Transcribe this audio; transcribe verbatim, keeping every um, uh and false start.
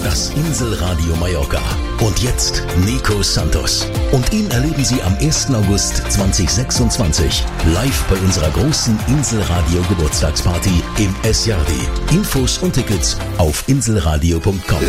das Inselradio Mallorca. Und jetzt Nico Santos. Und ihn erleben Sie am ersten August zweitausendsechsundzwanzig live bei unserer großen Inselradio Geburtstagsparty im Es Jardi. Infos und Tickets auf inselradio punkt com.